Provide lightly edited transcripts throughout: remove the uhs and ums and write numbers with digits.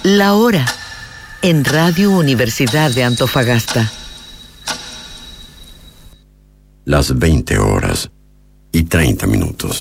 La hora en Radio Universidad de Antofagasta. Las 20:30.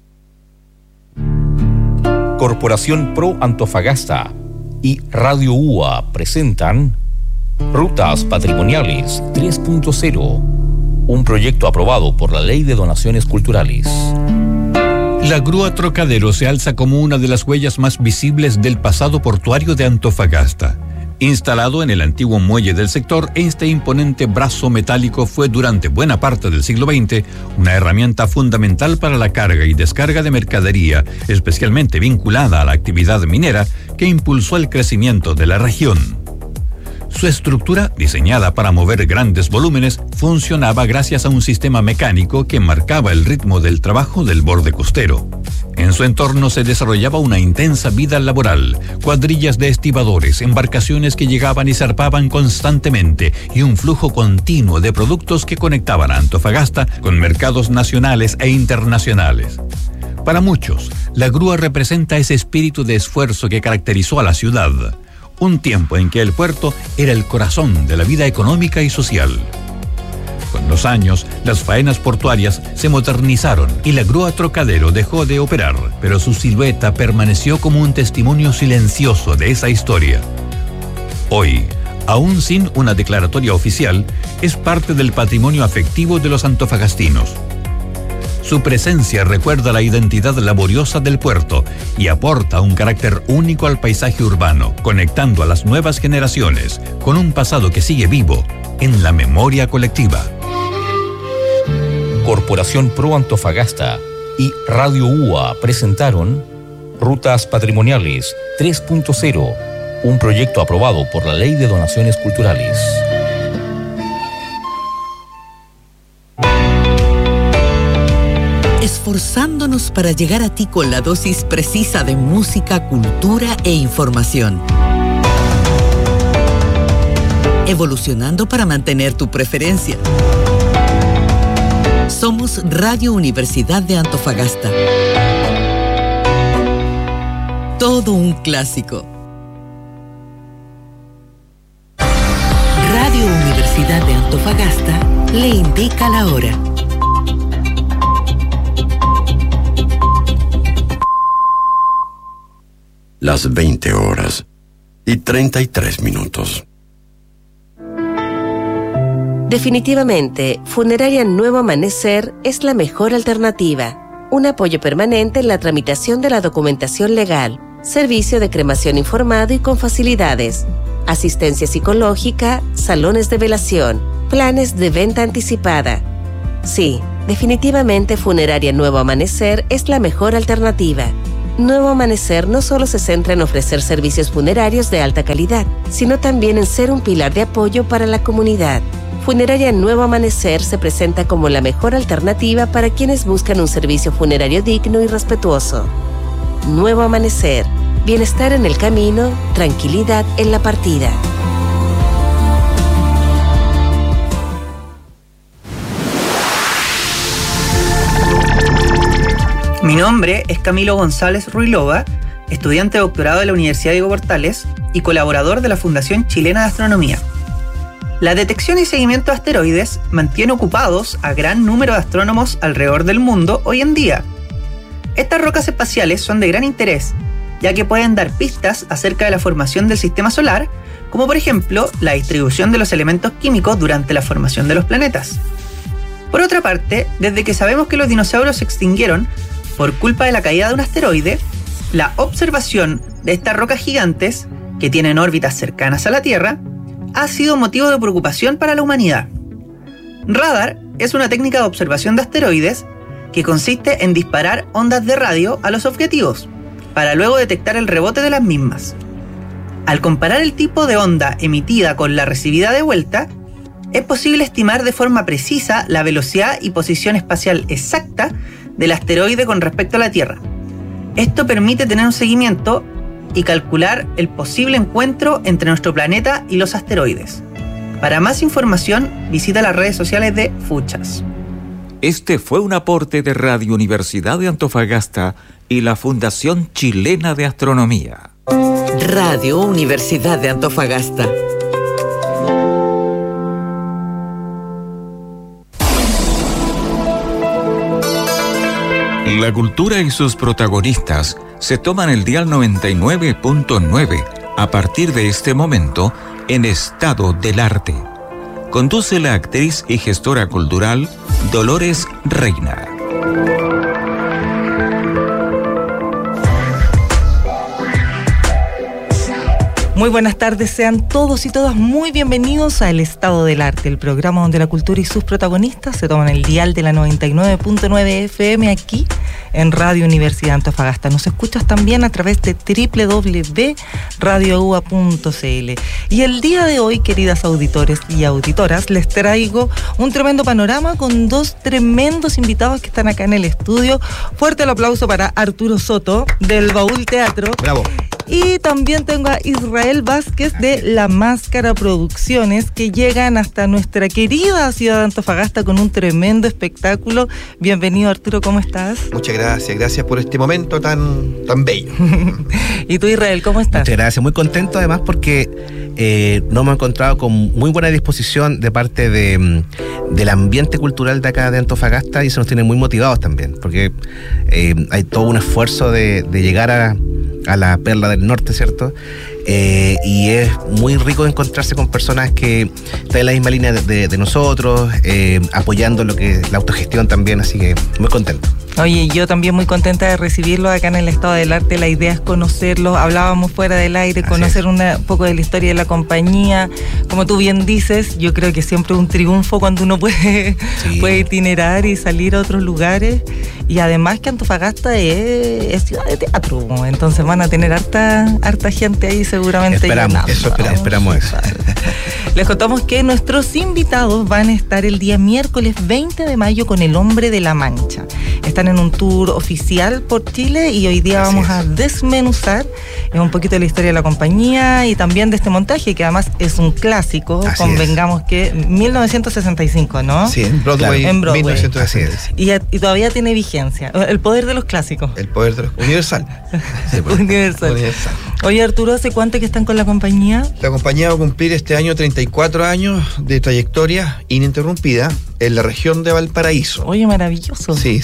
Corporación Pro Antofagasta y Radio UA presentan Rutas Patrimoniales 3.0, un proyecto aprobado por la Ley de Donaciones Culturales. La grúa Trocadero se alza como una de las huellas más visibles del pasado portuario de Antofagasta. Instalado en el antiguo muelle del sector, este imponente brazo metálico fue durante buena parte del siglo XX una herramienta fundamental para la carga y descarga de mercadería, especialmente vinculada a la actividad minera, que impulsó el crecimiento de la región. Su estructura, diseñada para mover grandes volúmenes, funcionaba gracias a un sistema mecánico que marcaba el ritmo del trabajo del borde costero. En su entorno se desarrollaba una intensa vida laboral, cuadrillas de estibadores, embarcaciones que llegaban y zarpaban constantemente y un flujo continuo de productos que conectaban a Antofagasta con mercados nacionales e internacionales. Para muchos, la grúa representa ese espíritu de esfuerzo que caracterizó a la ciudad. Un tiempo en que el puerto era el corazón de la vida económica y social. Con los años, las faenas portuarias se modernizaron y la grúa Trocadero dejó de operar, pero su silueta permaneció como un testimonio silencioso de esa historia. Hoy, aún sin una declaratoria oficial, es parte del patrimonio afectivo de los antofagastinos. Su presencia recuerda la identidad laboriosa del puerto y aporta un carácter único al paisaje urbano, conectando a las nuevas generaciones con un pasado que sigue vivo en la memoria colectiva. Corporación Pro Antofagasta y Radio UA presentaron Rutas Patrimoniales 3.0, un proyecto aprobado por la Ley de Donaciones Culturales. Esforzándonos para llegar a ti con la dosis precisa de música, cultura e información. Evolucionando para mantener tu preferencia. Somos Radio Universidad de Antofagasta. Todo un clásico. Radio Universidad de Antofagasta le indica la hora. Las 20:33. Definitivamente, Funeraria Nuevo Amanecer es la mejor alternativa. Un apoyo permanente en la tramitación de la documentación legal, servicio de cremación informado y con facilidades, asistencia psicológica, salones de velación, planes de venta anticipada. Sí, definitivamente Funeraria Nuevo Amanecer es la mejor alternativa. Nuevo Amanecer no solo se centra en ofrecer servicios funerarios de alta calidad, sino también en ser un pilar de apoyo para la comunidad. Funeraria Nuevo Amanecer se presenta como la mejor alternativa para quienes buscan un servicio funerario digno y respetuoso. Nuevo Amanecer, bienestar en el camino, tranquilidad en la partida. Mi nombre es Camilo González Ruilova, estudiante de doctorado de la Universidad Diego Portales y colaborador de la Fundación Chilena de Astronomía. La detección y seguimiento de asteroides mantiene ocupados a gran número de astrónomos alrededor del mundo hoy en día. Estas rocas espaciales son de gran interés, ya que pueden dar pistas acerca de la formación del sistema solar, como por ejemplo la distribución de los elementos químicos durante la formación de los planetas. Por otra parte, desde que sabemos que los dinosaurios se extinguieron por culpa de la caída de un asteroide, la observación de estas rocas gigantes, que tienen órbitas cercanas a la Tierra, ha sido motivo de preocupación para la humanidad. Radar es una técnica de observación de asteroides que consiste en disparar ondas de radio a los objetivos, para luego detectar el rebote de las mismas. Al comparar el tipo de onda emitida con la recibida de vuelta, es posible estimar de forma precisa la velocidad y posición espacial exacta del asteroide con respecto a la Tierra. Esto permite tener un seguimiento y calcular el posible encuentro entre nuestro planeta y los asteroides. Para más información, visita las redes sociales de Fuchas. Este fue un aporte de Radio Universidad de Antofagasta y la Fundación Chilena de Astronomía. Radio Universidad de Antofagasta. La cultura y sus protagonistas se toman el dial 99.9 a partir de este momento en Estado del Arte. Conduce la actriz y gestora cultural Dolores Reina. Muy buenas tardes, sean todos y todas muy bienvenidos a El Estado del Arte, el programa donde la cultura y sus protagonistas se toman el dial de la 99.9 FM aquí en Radio Universidad Antofagasta. Nos escuchas también a través de www.radioua.cl. Y el día de hoy, queridas auditores y auditoras, les traigo un tremendo panorama con dos tremendos invitados que están acá en el estudio. Fuerte el aplauso para Arturo Soto, del Baúl Teatro. ¡Bravo! Y también tengo a Israel Vázquez de La Máscara Producciones, que llegan hasta nuestra querida ciudad de Antofagasta con un tremendo espectáculo. Bienvenido, Arturo, ¿cómo estás? Muchas gracias por este momento tan bello. ¿Y tú, Israel, cómo estás? Muchas gracias, muy contento además porque nos hemos encontrado con muy buena disposición de parte del ambiente cultural de acá de Antofagasta, y eso nos tiene muy motivados también, porque hay todo un esfuerzo de llegar a la Perla del Norte, ¿cierto? Y es muy rico encontrarse con personas que están en la misma línea de nosotros, apoyando lo que es la autogestión también, así que muy contento. Oye, yo también muy contenta de recibirlos acá en el Estado del Arte. La idea es conocerlos, hablábamos fuera del aire, conocer un poco de la historia de la compañía. Como tú bien dices, yo creo que siempre es un triunfo cuando uno puede itinerar y salir a otros lugares. Y además que Antofagasta es ciudad de teatro, entonces van a tener harta gente ahí seguramente. Esperamos eso. Les contamos que nuestros invitados van a estar el día miércoles 20 de mayo con El Hombre de la Mancha. Están en un tour oficial por Chile y hoy día vamos a desmenuzar un poquito de la historia de la compañía y también de este montaje, que además es un clásico. Convengamos que 1965, ¿no? Sí, en Broadway. Claro, en Broadway. 1965. Y todavía tiene vigencia. El poder de los clásicos. El poder de los... Universal. Universal. Oye, Arturo, ¿hace cuánto que están con la compañía? La compañía va a cumplir este año 34 años de trayectoria ininterrumpida en la región de Valparaíso. Oye, maravilloso. Sí,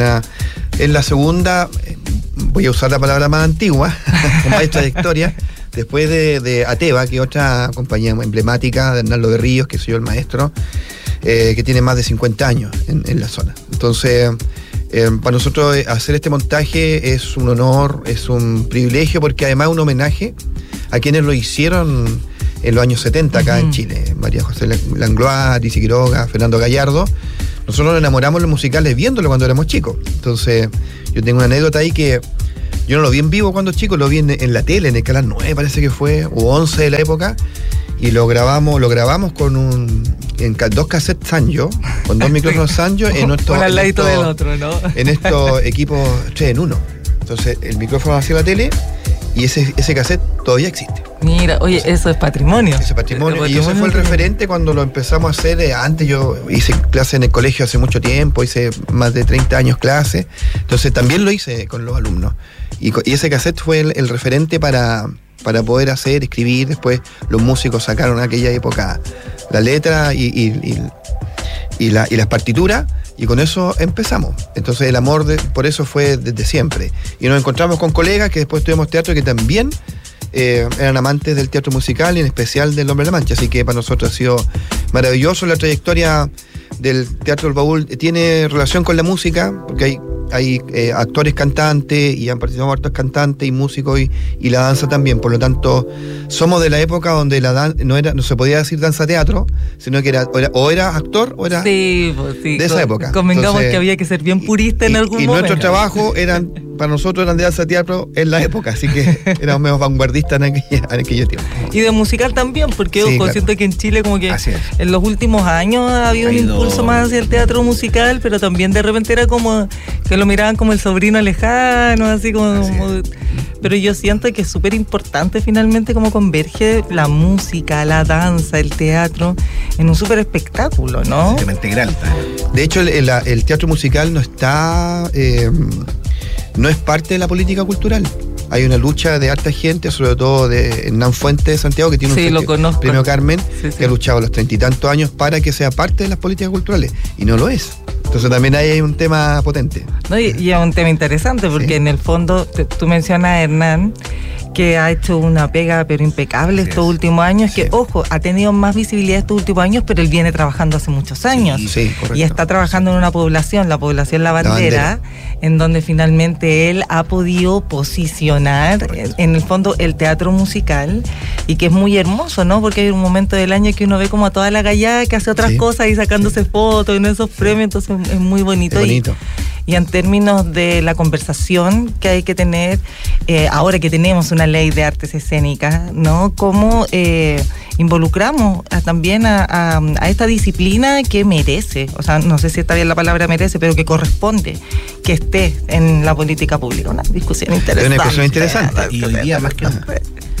es la segunda, voy a usar la palabra más antigua, con más trayectoria, después de Ateva, que es otra compañía emblemática de Arnaldo Berríos, que soy yo el maestro, que tiene más de 50 años en la zona. Entonces, para nosotros hacer este montaje es un honor, es un privilegio, porque además es un homenaje a quienes lo hicieron en los años 70 acá en Chile. María José Langlois, Lizzy Quiroga, Fernando Gallardo. Nosotros nos enamoramos de los musicales viéndolo cuando éramos chicos. Entonces, yo tengo una anécdota ahí que yo no lo vi en vivo cuando chico, lo vi en la tele, en el canal 9 parece que fue, o 11 de la época, y lo grabamos con dos cassettes Sanyo, con dos micrófonos Sanyo en nuestro... al ladito del otro, ¿no? En estos equipos 3 en 1. Entonces, el micrófono hacia la tele y ese cassette todavía existe. Mira, oye, eso es patrimonio. Ese es patrimonio. Y ese fue el referente cuando lo empezamos a hacer. Antes yo hice clase en el colegio hace mucho tiempo, hice más de 30 años clase. Entonces también lo hice con los alumnos. Y ese cassette fue el referente para poder escribir. Después los músicos sacaron en aquella época la letra y las partituras. Y con eso empezamos. Entonces el amor por eso fue desde siempre. Y nos encontramos con colegas que después estudiamos teatro que también eran amantes del teatro musical y en especial del Hombre de la Mancha. Así que para nosotros ha sido maravilloso. La trayectoria del Teatro del Baúl tiene relación con la música, porque hay actores cantantes y han participado hartos cantantes y músicos y la danza también. Por lo tanto, somos de la época donde no se podía decir danza teatro, sino que era actor o era de esa época. Convengamos. Entonces, que había que ser bien purista en algún momento. Y nuestro trabajo para nosotros eran de danza teatro en la época, así que éramos medio vanguardistas en aquellos tiempos. Y de musical también, porque siento que en Chile como que en los últimos años ha habido un impulso más hacia el teatro musical, pero también de repente era como que lo miraban como el sobrino lejano, así como pero yo siento que es súper importante finalmente cómo converge la música, la danza, el teatro en un súper espectáculo, ¿no? Un sistema integral. De hecho, el teatro musical no es parte de la política cultural. hay una lucha de harta gente, sobre todo de Hernán Fuentes de Santiago, que tiene un premio Carmen, que ha luchado a los 30 y tantos años para que sea parte de las políticas culturales, y no lo es. Entonces también ahí hay un tema potente. No, y es un tema interesante, porque en el fondo, tú mencionas a Hernán, que ha hecho una pega pero impecable estos últimos años, que ojo, ha tenido más visibilidad estos últimos años, pero él viene trabajando hace muchos años. Y está trabajando en una población, la población La Bandera, en donde finalmente él ha podido posicionar en el fondo el teatro musical, y que es muy hermoso, ¿no? Porque hay un momento del año que uno ve como a toda la gallada que hace otras cosas y sacándose fotos en esos premios, entonces es muy bonito. Y en términos de la conversación que hay que tener, ahora que tenemos una ley de artes escénicas, ¿no? ¿Cómo involucramos también a esta disciplina que merece? O sea, no sé si está bien la palabra merece, pero que corresponde que esté en la política pública. Una discusión interesante. Es una discusión interesante. Y hoy día más que nunca.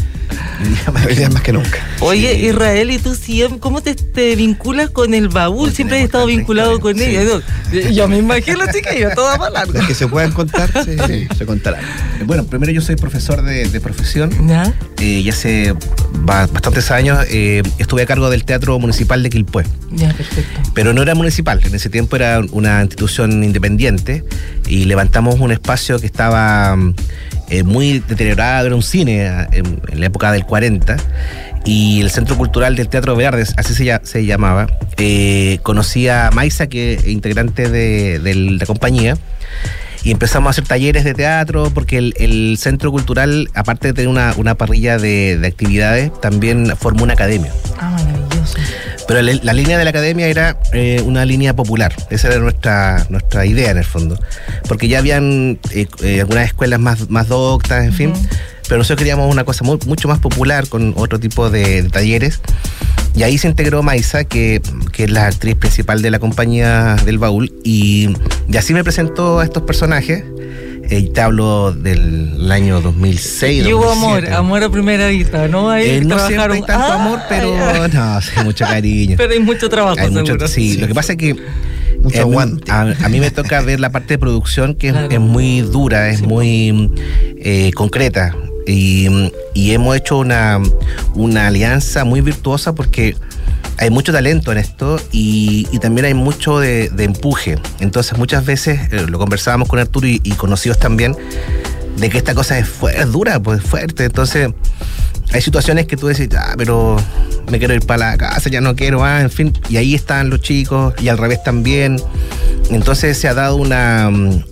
Hoy día más que nunca. Oye, Israel, ¿y tú siempre cómo te vinculas con el baúl? Siempre has estado vinculado con ella. Yo me imagino, chiquillo, toda para largo. Las que se puedan contar, se contarán. Bueno, primero yo soy profesor de profesión. Ya hace bastantes años estuve a cargo del Teatro Municipal de Quilpué. Ya, perfecto. Pero no era municipal, en ese tiempo era una institución independiente, y levantamos un espacio que estaba muy deteriorado, era un cine en la época del 40, y el Centro Cultural del Teatro Verdes, así se llamaba. Conocí a Maisa, que es integrante de la compañía, y empezamos a hacer talleres de teatro, porque el Centro Cultural, aparte de tener una parrilla de actividades, también formó una academia. Ah, maravilloso. Pero la línea de la academia era una línea popular. Esa era nuestra idea en el fondo, porque ya habían algunas escuelas más doctas, en fin, pero nosotros queríamos una cosa mucho más popular, con otro tipo de talleres. Y ahí se integró Maisa, que es la actriz principal de la compañía del baúl, y así me presentó a estos personajes. Te hablo del año 2006. Y hubo amor a primera vista, ¿no? Ahí no siempre hay tanto amor, pero no, sí, mucho cariño. Pero hay mucho trabajo, seguro. Sí, lo que pasa es que mucho aguante. A mí me toca ver la parte de producción, que es muy dura, es muy concreta. Y hemos hecho una alianza muy virtuosa, porque hay mucho talento en esto, y también hay mucho de empuje. Entonces muchas veces lo conversábamos con Arturo y conocidos también, de que esta cosa es dura, pues fuerte. Entonces hay situaciones que tú decís, pero me quiero ir para la casa, ya no quiero, en fin, y ahí están los chicos, y al revés también. Entonces se ha dado una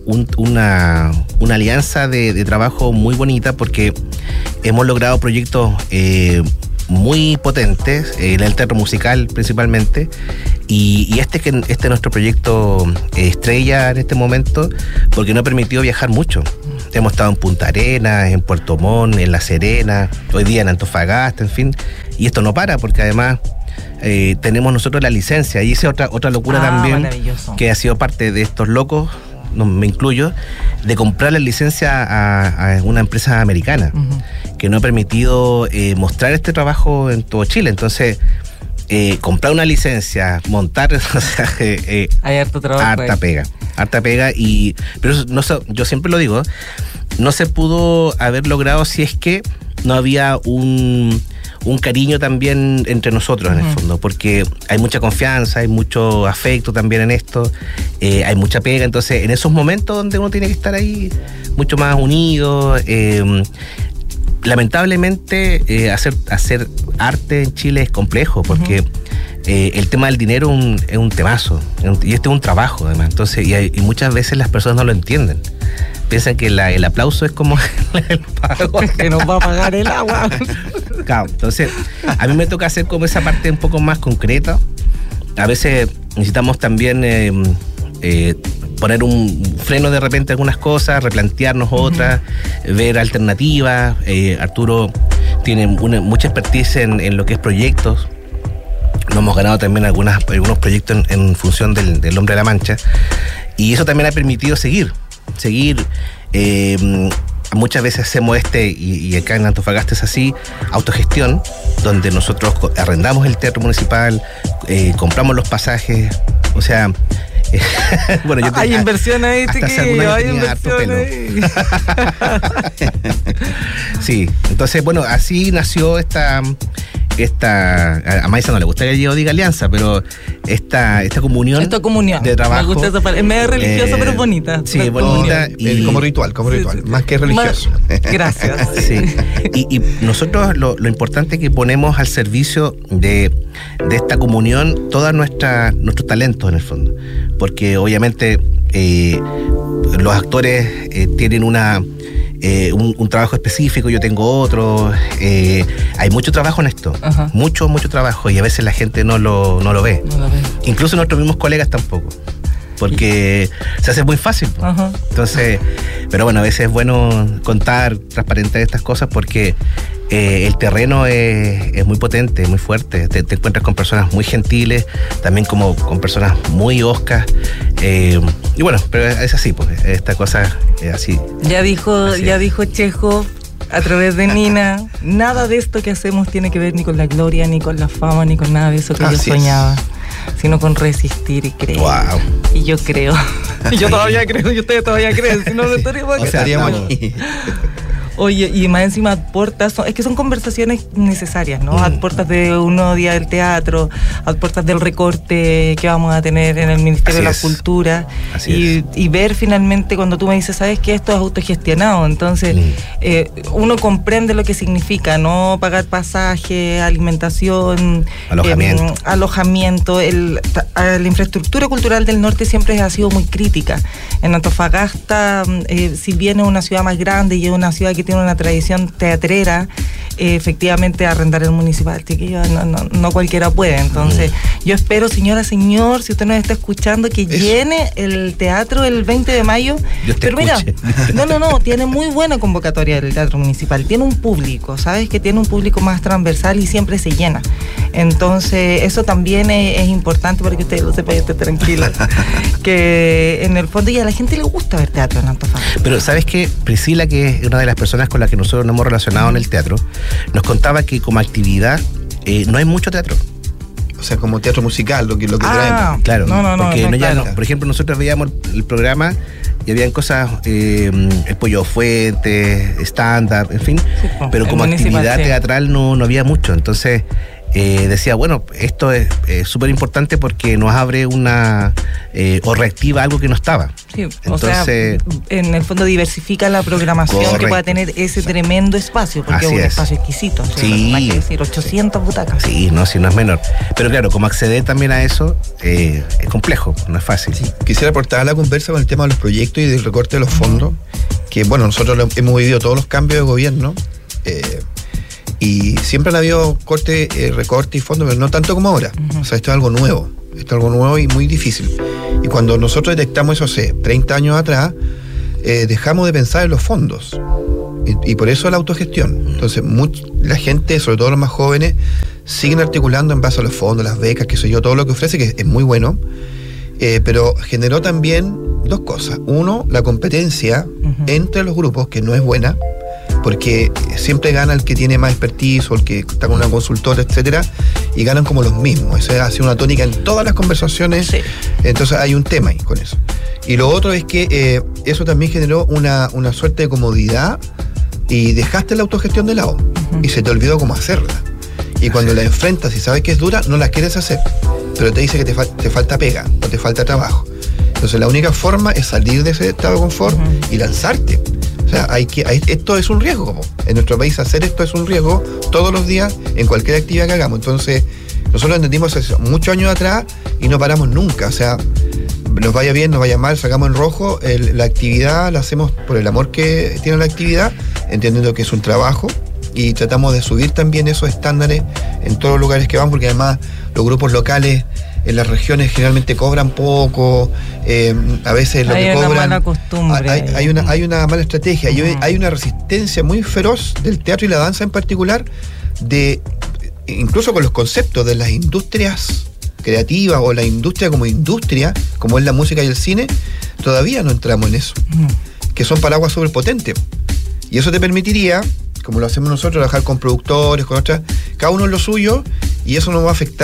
alianza de trabajo muy bonita, porque hemos logrado proyectos muy potentes en el teatro musical principalmente, y este es nuestro proyecto estrella en este momento, porque nos ha permitido viajar mucho. Hemos estado en Punta Arenas, en Puerto Montt, en La Serena, hoy día en Antofagasta, en fin, y esto no para, porque además tenemos nosotros la licencia, y esa es otra locura también, que ha sido parte de estos locos, no me incluyo, de comprar la licencia a una empresa americana, que nos ha permitido mostrar este trabajo en todo Chile. Entonces, comprar una licencia, montar, hay harto trabajo, harta pega, pero no, yo siempre lo digo, no se pudo haber logrado si es que no había un cariño también entre nosotros, en el fondo, porque hay mucha confianza, hay mucho afecto también en esto, hay mucha pega. Entonces, en esos momentos donde uno tiene que estar ahí mucho más unido, lamentablemente hacer arte en Chile es complejo, porque el tema del dinero es un temazo, y este es un trabajo además. Entonces, y muchas veces las personas no lo entienden. Piensan que el aplauso es como el pago que nos va a pagar el agua. Claro, entonces a mí me toca hacer como esa parte un poco más concreta. A veces necesitamos también poner un freno de repente a algunas cosas, replantearnos otras, ver alternativas. Arturo tiene mucha expertise en lo que es proyectos. Nos hemos ganado también algunos proyectos en función del Hombre de la Mancha, y eso también ha permitido seguir. Muchas veces hacemos y acá en Antofagasta es así, autogestión, donde nosotros arrendamos el teatro municipal, compramos los pasajes, o sea, Bueno, hay inversión ahí, chiquillo, hay inversión ahí. Sí, entonces, bueno, así nació esta a Maisa no le gusta que yo diga alianza, pero esta comunión de trabajo. Me gusta esa palabra. Es medio religiosa, pero bonita. Sí, bonita. Y como ritual, más que religioso. Gracias. Sí. Y nosotros lo importante es que ponemos al servicio de esta comunión todos nuestros talentos en el fondo. Porque obviamente los actores tienen un trabajo específico, yo tengo otro. Hay mucho trabajo en esto. Ajá. Mucho trabajo, y a veces la gente no lo ve. Incluso nuestros mismos colegas tampoco, porque se hace muy fácil. Ajá. Entonces, pero bueno, a veces es bueno contar, transparentar estas cosas, porque el terreno es muy potente, muy fuerte. Te encuentras con personas muy gentiles, también como con personas muy hoscas. Y bueno, pero es así, pues, esta cosa es así. Ya dijo Chejo a través de Nina, nada de esto que hacemos tiene que ver ni con la gloria, ni con la fama, ni con nada de eso que yo soñaba, sino con resistir y creer. Wow. Y yo creo. Y yo todavía creo, y ustedes todavía creen, si no estaríamos aquí. Estaríamos aquí. Oye, y más encima aportas, es que son conversaciones necesarias, ¿no? Aportas de un nuevo día del teatro, aportas del recorte que vamos a tener en el Ministerio de la Cultura, y ver finalmente cuando tú me dices, ¿sabes qué? Esto es autogestionado, entonces uno comprende lo que significa, ¿no? Pagar pasaje, alimentación, alojamiento. La infraestructura cultural del norte siempre ha sido muy crítica. En Antofagasta, si bien es una ciudad más grande y es una ciudad que tiene una tradición teatrera, efectivamente arrendar el municipal, chiquillo, no cualquiera puede. Entonces, yo espero, señor, si usted nos está escuchando, que llene el teatro el 20 de mayo. Pero mira, tiene muy buena convocatoria el teatro municipal, tiene un público, ¿sabes? Que tiene un público más transversal y siempre se llena. Entonces, eso también es importante para que ustedes lo sepan y estén tranquilos. Que en el fondo ya a la gente le gusta ver teatro en Antofagasta. Pero ¿sabes qué? Priscila, que es una de las personas con las que nosotros nos hemos relacionado en el teatro, nos contaba que como actividad no hay mucho teatro. O sea, como teatro musical, lo que traemos. Claro, por ejemplo, nosotros veíamos el programa y habían cosas, el Pollo Fuente, stand-up, en fin, pero como actividad teatral no había mucho. Entonces decía, bueno, esto es súper importante porque nos abre o reactiva algo que no estaba. Sí, entonces, en el fondo diversifica la programación que pueda tener ese tremendo espacio, porque es un espacio exquisito. Sí. No hay que decir, 800 butacas. Sí, no es menor. Pero claro, como acceder también a eso es complejo, no es fácil. Sí. Quisiera aportar a la conversa con el tema de los proyectos y del recorte de los fondos, que bueno, nosotros hemos vivido todos los cambios de gobierno, y siempre han habido recorte y fondos, pero no tanto como ahora. O sea, esto es algo nuevo y muy difícil. Y cuando nosotros detectamos eso hace 30 años atrás, dejamos de pensar en los fondos. Y por eso la autogestión. Entonces, la gente, sobre todo los más jóvenes, siguen articulando en base a los fondos, las becas, qué sé yo, todo lo que ofrece, que es muy bueno. Pero generó también dos cosas. Uno, la competencia entre los grupos, que no es buena, porque siempre gana el que tiene más expertise o el que está con una consultora, etcétera, y ganan como los mismos. Esa ha sido una tónica en todas las conversaciones. Sí. Entonces hay un tema ahí con eso. Y lo otro es que eso también generó una suerte de comodidad, y dejaste la autogestión de lado y se te olvidó cómo hacerla. Y cuando la enfrentas y sabes que es dura, no la quieres hacer, pero te dice que te falta pega o te falta trabajo. Entonces la única forma es salir de ese estado de confort y lanzarte. O sea, esto es un riesgo. En nuestro país hacer esto es un riesgo todos los días en cualquier actividad que hagamos. Entonces nosotros entendimos eso muchos años atrás y no paramos nunca. O sea, nos vaya bien, nos vaya mal, sacamos en rojo, la actividad la hacemos por el amor que tiene la actividad, entendiendo que es un trabajo, y tratamos de subir también esos estándares en todos los lugares que van, porque además los grupos locales en las regiones generalmente cobran poco, a veces lo que cobran... Hay una mala costumbre. Hay una mala estrategia, hay una resistencia muy feroz del teatro y la danza en particular, incluso con los conceptos de las industrias creativas o la industria, como es la música y el cine, todavía no entramos en eso, que son paraguas súper potentes. Y eso te permitiría, como lo hacemos nosotros, trabajar con productores, con otras, cada uno en lo suyo, y eso no va a afectar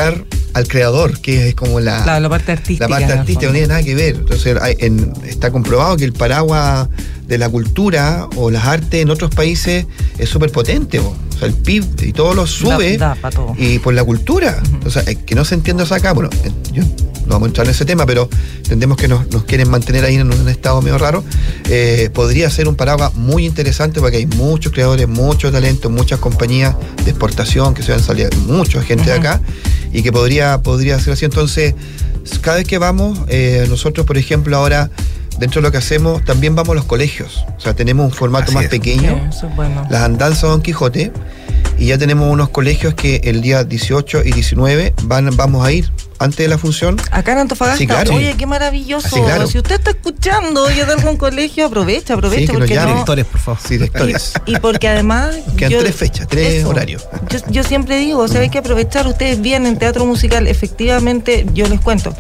al creador, que es como la parte artística. La parte artística no tiene nada que ver. Entonces está comprobado que el paraguas de la cultura o las artes en otros países es súper potente. O sea, el PIB y todo lo sube da para todo. Y por la cultura. O sea, que no se entiende eso acá. Bueno, yo no vamos a entrar en ese tema, pero entendemos que nos quieren mantener ahí en un estado medio raro. Podría ser un paraguas muy interesante porque hay muchos creadores, mucho talento, muchas compañías de exportación que se van a salir, mucha gente de acá, y que podría ser así. Entonces, cada vez que vamos, nosotros, por ejemplo, ahora, dentro de lo que hacemos, también vamos a los colegios. O sea, tenemos un formato más pequeño, eso es bueno. Las andanzas Don Quijote, y ya tenemos unos colegios que el día 18 y 19 vamos a ir antes de la función. Acá en Antofagasta, sí, claro. Oye, qué maravilloso. Sí, claro. Si usted está escuchando y es de algún colegio, aprovecha, Sí, porque no. Directores, por favor. Sí, directores. Y porque además Quedan 3 fechas, 3 horarios. Yo siempre digo, o sea, hay que aprovechar. Ustedes vienen teatro musical, efectivamente, yo les cuento.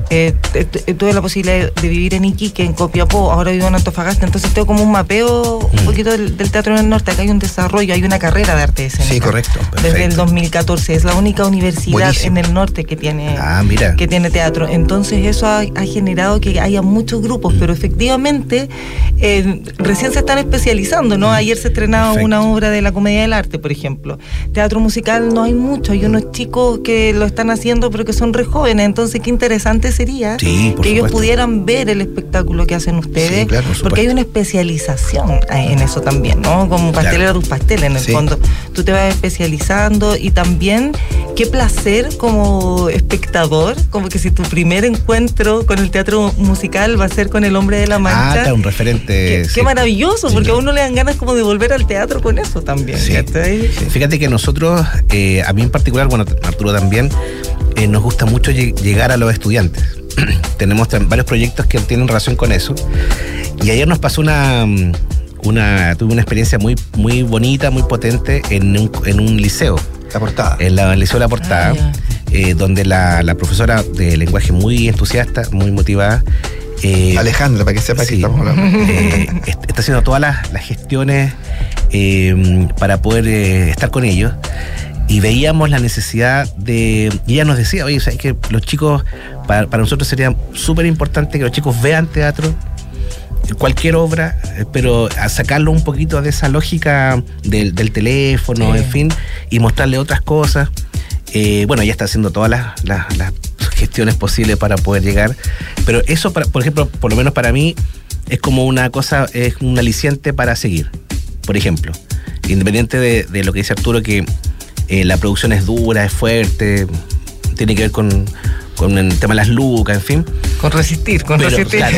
Tuve la posibilidad de vivir en Iquique, en Copiapó, ahora vivo en Antofagasta, entonces tengo como un mapeo un poquito del teatro en el norte. Acá hay un desarrollo, hay una carrera de arte escénica. Sí, correcto. Perfecto. Desde el 2014, es la única universidad Buenísimo. en el norte que tiene mira. teatro. Entonces eso ha generado que haya muchos grupos, pero efectivamente recién se están especializando, ¿no? Ayer se estrenaba una obra de la Comedia del Arte, por ejemplo. Teatro musical no hay mucho, hay unos chicos que lo están haciendo, pero que son re jóvenes, entonces qué interesante sería que ellos pudieran ver el espectáculo que hacen ustedes, sí, claro, porque hay una especialización en eso también, ¿no? Como pastelero tus pasteles, en el fondo. Tú te vas especializando y también qué placer como espectador, como que si tu primer encuentro con el teatro musical va a ser con El Hombre de la Mancha. Claro, un referente. Qué maravilloso, porque a uno le dan ganas como de volver al teatro con eso también. Sí. Fíjate que nosotros, a mí en particular, bueno, Arturo también, nos gusta mucho llegar a los estudiantes. Tenemos varios proyectos que tienen relación con eso. Y ayer nos pasó tuve una experiencia muy, muy bonita, muy potente en un liceo. La Portada. En el Liceo La Portada, donde la profesora de lenguaje muy entusiasta, muy motivada. Alejandra, para que sepa que estamos hablando. Está haciendo todas las gestiones para poder estar con ellos. Y veíamos la necesidad y ella nos decía, oye, ¿sabes que los chicos, para nosotros sería súper importante que los chicos vean teatro, cualquier obra, pero a sacarlo un poquito de esa lógica del teléfono, en fin, y mostrarle otras cosas. Bueno, ella está haciendo todas las gestiones posibles para poder llegar, pero eso, por ejemplo, por lo menos para mí, es como una cosa, es un aliciente para seguir. Por ejemplo, independiente de lo que dice Arturo, que la producción es dura, es fuerte, tiene que ver con el tema de las lucas, en fin. Con resistir. Claro,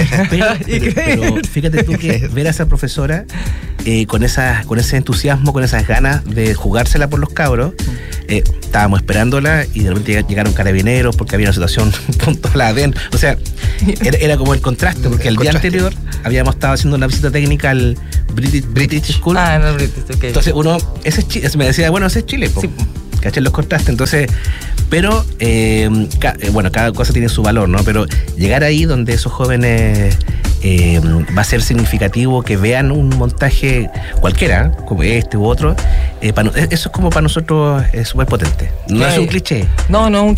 pero fíjate tú que ver a esa profesora con ese entusiasmo, con esas ganas de jugársela por los cabros, estábamos esperándola y de repente llegaron carabineros porque había una situación puntual adentro. O sea, era como el contraste, porque el día anterior habíamos estado haciendo una visita técnica al British School. Ah, no, British, ok. Entonces me decía, bueno, ese es Chile, po. Sí. ¿Cachai? Los contrastes. Entonces, pero bueno, cada cosa tiene su valor, ¿no? Pero llegar ahí donde esos jóvenes va a ser significativo que vean un montaje cualquiera, como este u otro, eso es como para nosotros es súper potente. No es un cliché. No, es un